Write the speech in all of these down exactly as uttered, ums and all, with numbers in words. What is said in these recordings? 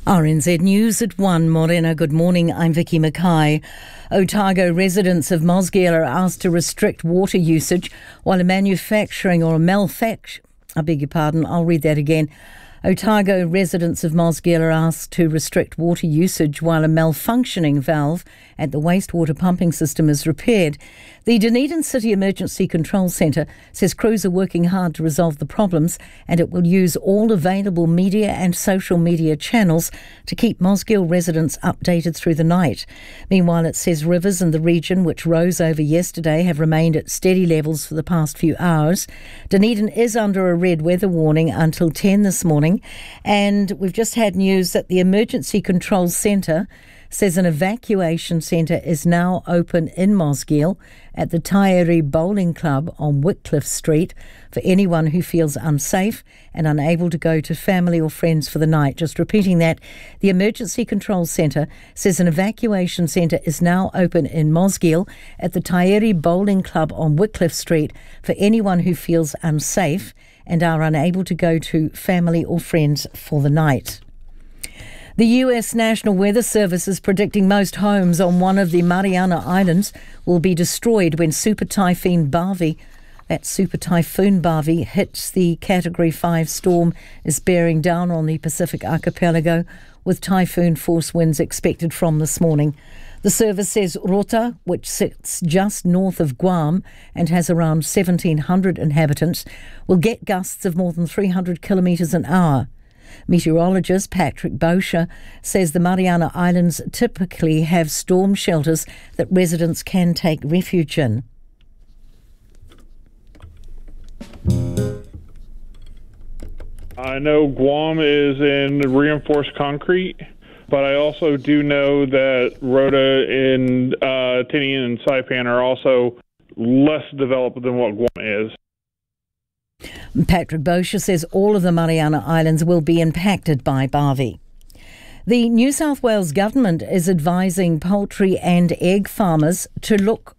R N Z News at one. Morena, good morning. I'm Vicky Mackay. Otago residents of Mosgiel are asked to restrict water usage while a manufacturing or a malfact... I beg your pardon, I'll read that again. Otago residents of Mosgiel are asked to restrict water usage while a malfunctioning valve at the wastewater pumping system is repaired. The Dunedin City Emergency Control Centre says crews are working hard to resolve the problems, and it will use all available media and social media channels to keep Mosgiel residents updated through the night. Meanwhile, it says rivers in the region, which rose over yesterday, have remained at steady levels for the past few hours. Dunedin is under a red weather warning until ten this morning, and we've just had news that the Emergency Control Centre says an evacuation centre is now open in Mosgiel at the Taieri Bowling Club on Wycliffe Street for anyone who feels unsafe and unable to go to family or friends for the night. Just repeating that, the Emergency Control Centre says an evacuation centre is now open in Mosgiel at the Taieri Bowling Club on Wycliffe Street for anyone who feels unsafe and are unable to go to family or friends for the night. The U S National Weather Service is predicting most homes on one of the Mariana Islands will be destroyed when Super Typhoon Barbie, that Super Typhoon Barbie, hits the Category five storm is bearing down on the Pacific archipelago, with typhoon force winds expected from this morning. The service says Rota, which sits just north of Guam and has around seventeen hundred inhabitants, will get gusts of more than three hundred kilometres an hour. Meteorologist Patrick Bosher says the Mariana Islands typically have storm shelters that residents can take refuge in. I know Guam is in reinforced concrete, but I also do know that Rota and uh, Tinian and Saipan are also less developed than what Guam is. Patrick Bosher says all of the Mariana Islands will be impacted by Barbie. The New South Wales government is advising poultry and egg farmers to look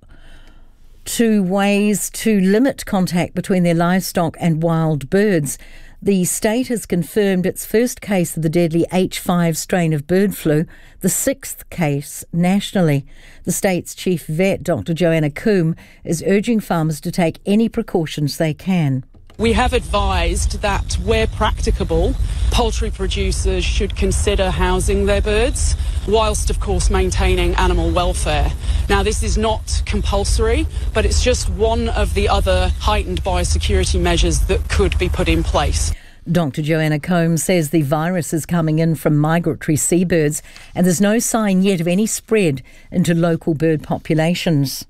to ways to limit contact between their livestock and wild birds. The state has confirmed its first case of the deadly H five strain of bird flu, the sixth case nationally. The state's chief vet, Doctor Joanna Coombe, is urging farmers to take any precautions they can. We have advised that where practicable, poultry producers should consider housing their birds, whilst of course maintaining animal welfare. Now, this is not compulsory, but it's just one of the other heightened biosecurity measures that could be put in place. Doctor Joanna Coombe says the virus is coming in from migratory seabirds and there's no sign yet of any spread into local bird populations.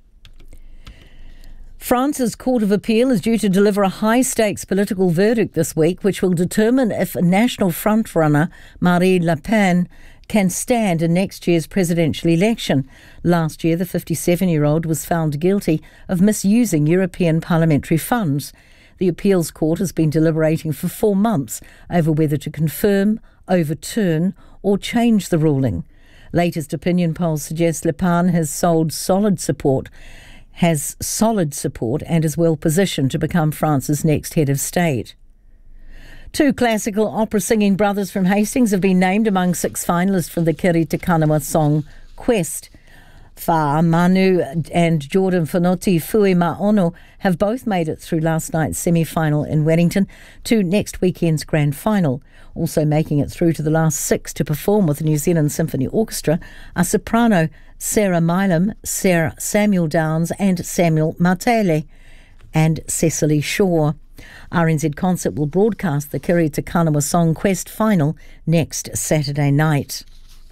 France's Court of Appeal is due to deliver a high-stakes political verdict this week, which will determine if national frontrunner Marine Le Pen can stand in next year's presidential election. Last year, the fifty-seven-year-old was found guilty of misusing European parliamentary funds. The appeals court has been deliberating for four months over whether to confirm, overturn or change the ruling. Latest opinion polls suggest Le Pen has sold solid support has solid support and is well positioned to become France's next head of state. Two classical opera singing brothers from Hastings have been named among six finalists for the Kiri Te Kanawa Song Quest. Fa Manu and Jordan Fonoti Fui Ma'ono have both made it through last night's semi-final in Wellington to next weekend's grand final. Also making it through to the last six to perform with the New Zealand Symphony Orchestra are soprano Sarah Milam, Sarah Samuel Downs and Samuel Martele, and Cecily Shaw. R N Z Concert will broadcast the Kiri Te Kanawa Song Quest final next Saturday night.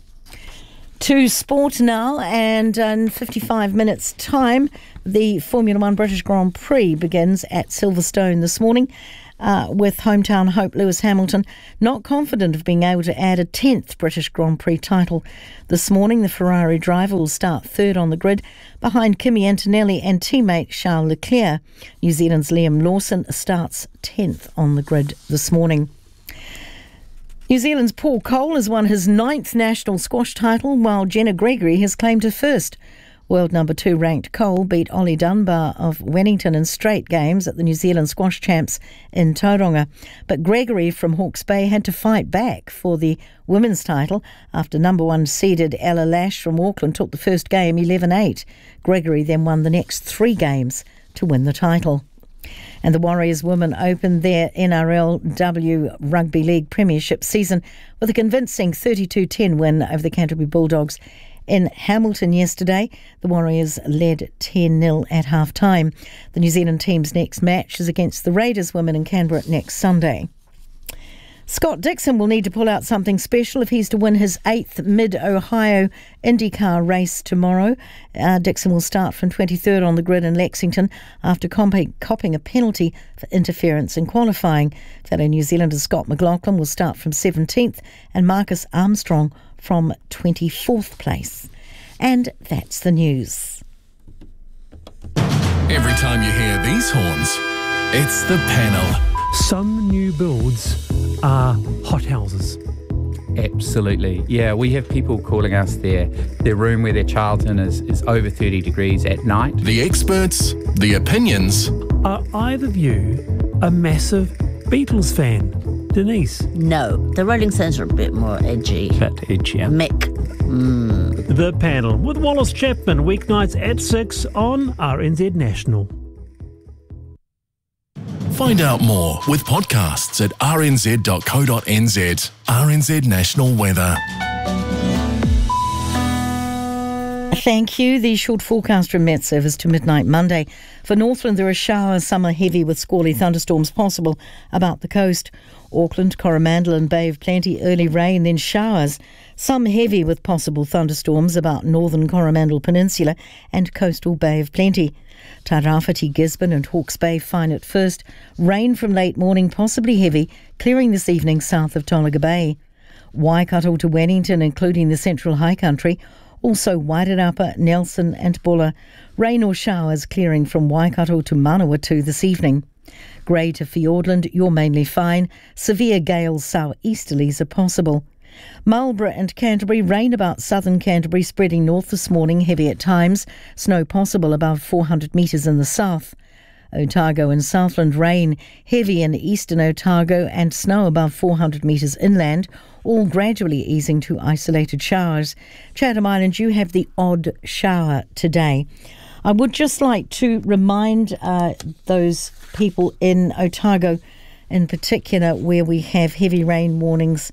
To sport now, and in fifty-five minutes' time, the Formula One British Grand Prix begins at Silverstone this morning, uh, with hometown hope Lewis Hamilton not confident of being able to add a tenth British Grand Prix title. This morning, the Ferrari driver will start third on the grid behind Kimi Antonelli and teammate Charles Leclerc. New Zealand's Liam Lawson starts tenth on the grid this morning. New Zealand's Paul Cole has won his ninth national squash title, while Jenna Gregory has claimed her first. World number two ranked Cole beat Ollie Dunbar of Wellington in straight games at the New Zealand Squash Champs in Tauranga. But Gregory from Hawke's Bay had to fight back for the women's title after number one seeded Ella Lash from Auckland took the first game eleven eight. Gregory then won the next three games to win the title. And the Warriors women opened their N R L W Rugby League Premiership season with a convincing thirty-two ten win over the Canterbury Bulldogs in Hamilton yesterday. The Warriors led ten nil at half-time. The New Zealand team's next match is against the Raiders women in Canberra next Sunday. Scott Dixon will need to pull out something special if he's to win his eighth Mid-Ohio IndyCar race tomorrow. Uh, Dixon will start from twenty-third on the grid in Lexington after comp- copping a penalty for interference in qualifying. Fellow New Zealander Scott McLaughlin will start from seventeenth and Marcus Armstrong from twenty-fourth place. And that's the news. Every time you hear these horns, it's the panel. Some new builds are hothouses. Absolutely. Yeah, we have people calling us their their room where their child's in is, is over thirty degrees at night. The experts, the opinions. Are either of you a massive Beatles fan? Denise? No, the Rolling Stones are a bit more edgy. Bit edgy, yeah. Mick. Mm. The Panel with Wallace Chapman, weeknights at six on R N Z National. Find out more with podcasts at r n z dot co dot n z. R N Z National Weather. Thank you. The short forecast from Met Service to midnight Monday. For Northland, there are showers. Some are heavy with squally thunderstorms possible about the coast. Auckland, Coromandel and Bay of Plenty, early rain, then showers. Some heavy with possible thunderstorms about northern Coromandel Peninsula and coastal Bay of Plenty. Tairāwhiti, Gisborne and Hawke's Bay fine at first. Rain from late morning, possibly heavy, clearing this evening south of Tolaga Bay. Waikato to Wellington, including the central high country. Also Wairarapa, Nelson and Bulla. Rain or showers clearing from Waikato to Manawatu this evening. Grey to Fiordland, you're mainly fine. Severe gales southeasterlies are possible. Marlborough and Canterbury, rain about southern Canterbury spreading north this morning, heavy at times. Snow possible above four hundred metres in the south. Otago and Southland, rain heavy in eastern Otago and snow above four hundred metres inland, all gradually easing to isolated showers. Chatham Island, you have the odd shower today. I would just like to remind uh, those people in Otago in particular where we have heavy rain warnings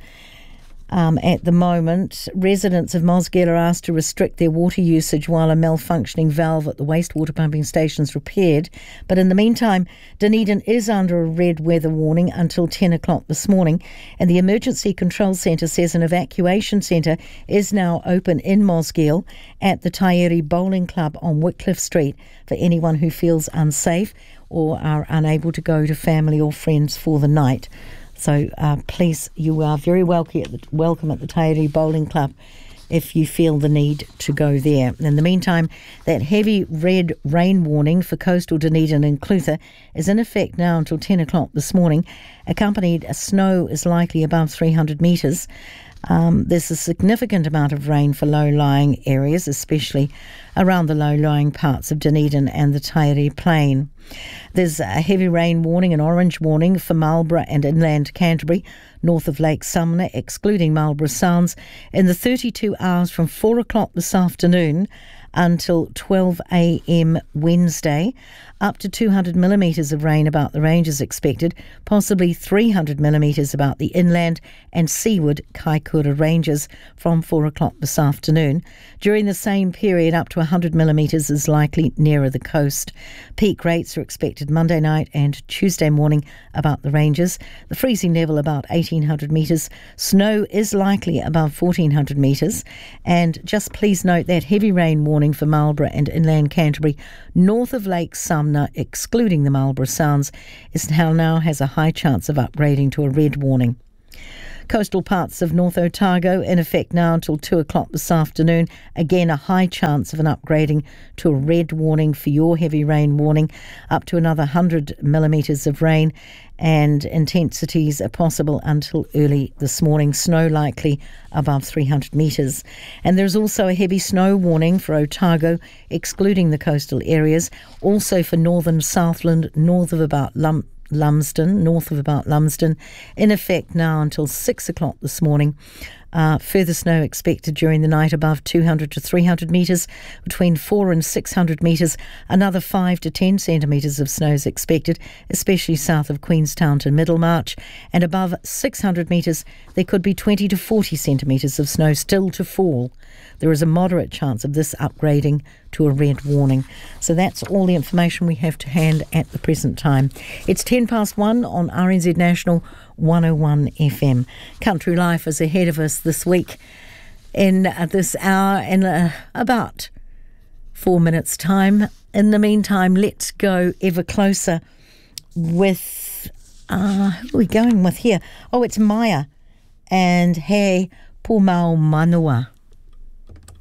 Um, at the moment. Residents of Mosgiel are asked to restrict their water usage while a malfunctioning valve at the wastewater pumping station is repaired. But in the meantime, Dunedin is under a red weather warning until ten o'clock this morning, and the Emergency Control Centre says an evacuation centre is now open in Mosgiel at the Tairi Bowling Club on Wycliffe Street for anyone who feels unsafe or are unable to go to family or friends for the night. So uh, please, you are very welcome at the, welcome at the Tairi Bowling Club if you feel the need to go there. In the meantime, that heavy red rain warning for coastal Dunedin and Clutha is in effect now until ten o'clock this morning. Accompanied, snow is likely above three hundred metres. Um, there's a significant amount of rain for low-lying areas, especially around the low-lying parts of Dunedin and the Tairi Plain. There's a heavy rain warning, an orange warning for Marlborough and inland Canterbury, north of Lake Sumner, excluding Marlborough Sounds, in the thirty-two hours from four o'clock this afternoon until twelve a.m. Wednesday. Up to two hundred millimetres of rain about the range is expected, possibly three hundred millimetres about the inland and seaward Kaikoura ranges from four o'clock this afternoon. During the same period, up to one hundred millimetres is likely nearer the coast. Peak rates are expected Monday night and Tuesday morning about the ranges. The freezing level about eighteen hundred metres. Snow is likely above fourteen hundred metres. And just please note that heavy rain warning for Marlborough and inland Canterbury, north of Lake Sumner, excluding the Marlborough Sounds, is now, now has a high chance of upgrading to a red warning. Coastal parts of North Otago in effect now until two o'clock this afternoon. Again, a high chance of an upgrading to a red warning for your heavy rain warning, up to another one hundred millimetres of rain, and intensities are possible until early this morning. Snow likely above three hundred metres. And there's also a heavy snow warning for Otago, excluding the coastal areas, also for northern Southland, north of about Lum- Lumsden, north of about Lumsden, in effect now until six o'clock this morning. Uh, further snow expected during the night above two hundred to three hundred metres, between four and six hundred metres. Another five to ten centimetres of snow is expected, especially south of Queenstown to Middlemarch. And above six hundred metres, there could be twenty to forty centimetres of snow still to fall. There is a moderate chance of this upgrading to a red warning. So that's all the information we have to hand at the present time. It's ten past one on R N Z National one oh one F M. Country life is ahead of us this week in uh, this hour in uh, about four minutes' time. In the meantime, let's go ever closer with, uh, who are we going with here? Oh, it's Maya and Hey Pumau Manua.